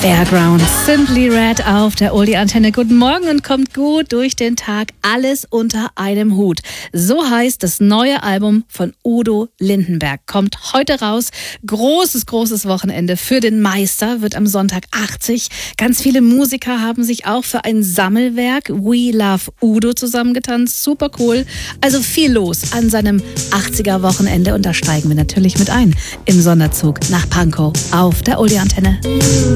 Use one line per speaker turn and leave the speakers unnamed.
Fairground, Simply Red auf der Oldie-Antenne. Guten Morgen und kommt gut durch den Tag. Alles unter einem Hut. So heißt das neue Album von Udo Lindenberg. Kommt heute raus. Großes Wochenende für den Meister. Wird am Sonntag 80. Ganz viele Musiker haben sich auch für ein Sammelwerk We Love Udo zusammengetanzt. Super cool. Also viel los an seinem 80er-Wochenende. Und da steigen wir natürlich mit ein im Sonderzug nach Pankow auf der Oldie-Antenne.